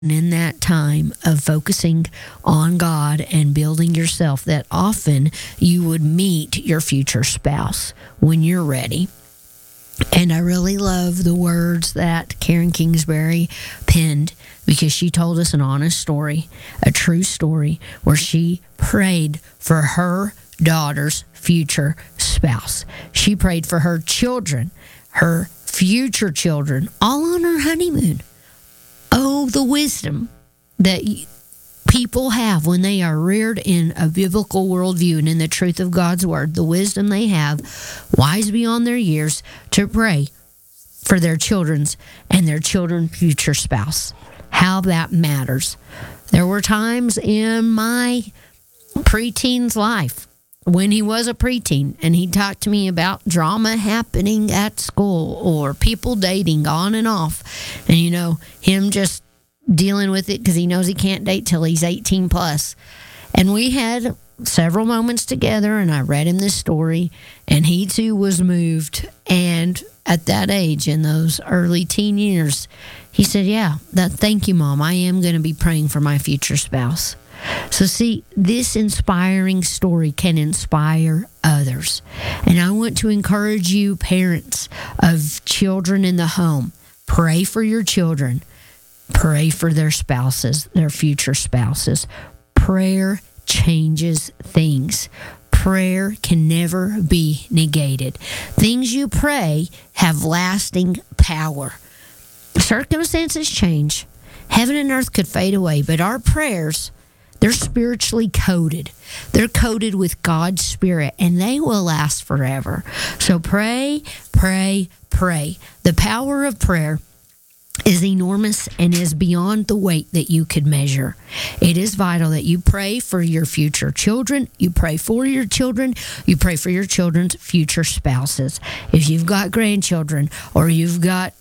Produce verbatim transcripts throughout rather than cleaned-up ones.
in that time of focusing on God and building yourself, that often you would meet your future spouse when you're ready. And I really love the words that Karen Kingsbury penned, because she told us an honest story, a true story, where she prayed for her daughter's future spouse. She prayed for her children, her future children, all on her honeymoon. Oh, the wisdom that people have when they are reared in a biblical worldview and in the truth of God's word, the wisdom they have, wise beyond their years, to pray for their children's and their children's future spouse. How that matters. There were times in my preteen's life when he was a preteen and he talked to me about drama happening at school or people dating on and off, and you know, him just dealing with it because he knows he can't date till he's eighteen plus. And we had several moments together, and I read him this story, and he too was moved. And at that age, in those early teen years, he said, yeah, that, thank you, Mom. I am going to be praying for my future spouse. So see, this inspiring story can inspire others. And I want to encourage you, parents of children in the home, pray for your children. Pray for their spouses, their future spouses. Prayer changes things. Prayer can never be negated. Things you pray have lasting power. Circumstances change. Heaven and earth could fade away, but our prayers, they're spiritually coded. They're coded with God's Spirit, and they will last forever. So pray, pray, pray. The power of prayer is enormous and is beyond the weight that you could measure. It is vital that you pray for your future children, you pray for your children, you pray for your children's future spouses. If you've got grandchildren or you've got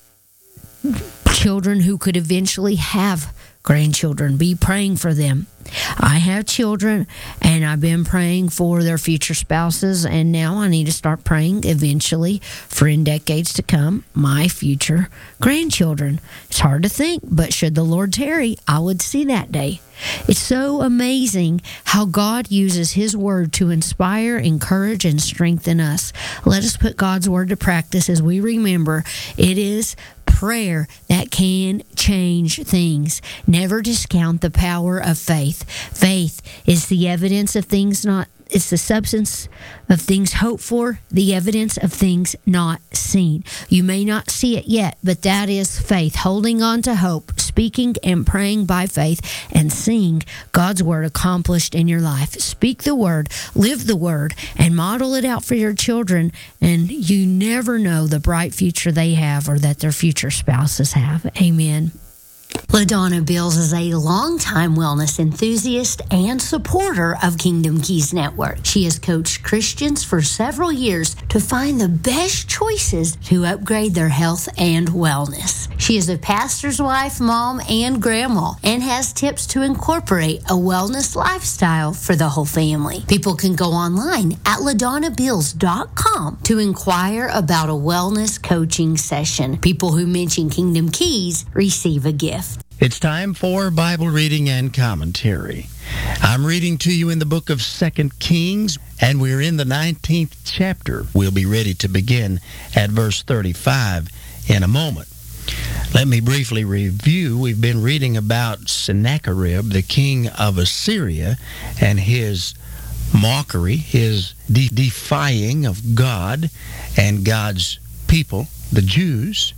children who could eventually have grandchildren, be praying for them. I have children, and I've been praying for their future spouses, and now I need to start praying eventually for, in decades to come, my future grandchildren. It's hard to think, but should the Lord tarry, I would see that day. It's so amazing how God uses His Word to inspire, encourage, and strengthen us. Let us put God's Word to practice as we remember it is prayer that can change things. Never discount the power of faith. Faith is the evidence of things not, it's the substance of things hoped for, the evidence of things not seen. You may not see it yet, but that is faith, holding on to hope, speaking and praying by faith, and seeing God's word accomplished in your life. Speak the word, live the word, and model it out for your children, and you never know the bright future they have or that their future spouses have. Amen. LaDonna Bills is a longtime wellness enthusiast and supporter of Kingdom Keys Network. She has coached Christians for several years to find the best choices to upgrade their health and wellness. She is a pastor's wife, mom, and grandma, and has tips to incorporate a wellness lifestyle for the whole family. People can go online at La Donna Bills dot com to inquire about a wellness coaching session. People who mention Kingdom Keys receive a gift. It's time for Bible reading and commentary. I'm reading to you in the book of Second Kings, and we're in the nineteenth chapter. We'll be ready to begin at verse thirty-five in a moment. Let me briefly review. We've been reading about Sennacherib, the king of Assyria, and his mockery, his de- defying of God and God's people, the Jews.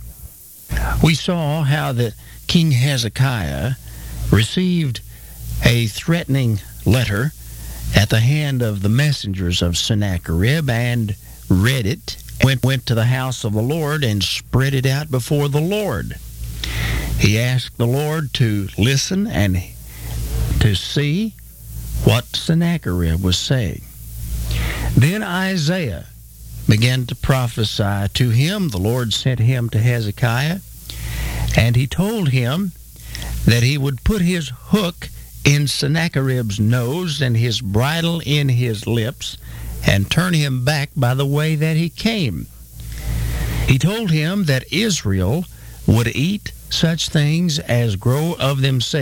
We saw how the King Hezekiah received a threatening letter at the hand of the messengers of Sennacherib and read it, went, went to the house of the Lord and spread it out before the Lord. He asked the Lord to listen and to see what Sennacherib was saying. Then Isaiah began to prophesy to him. The Lord sent him to Hezekiah, and he told him that he would put his hook in Sennacherib's nose and his bridle in his lips and turn him back by the way that he came. He told him that Israel would eat such things as grow of themselves